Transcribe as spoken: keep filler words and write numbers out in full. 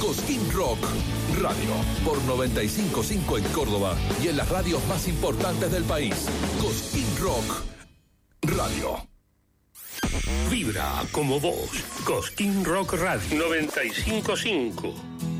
Cosquín Rock Radio por noventa y cinco punto cinco en Córdoba y en las radios más importantes del país. Cosquín Rock Radio. Vibra como vos. Cosquín Rock Radio noventa y cinco punto cinco.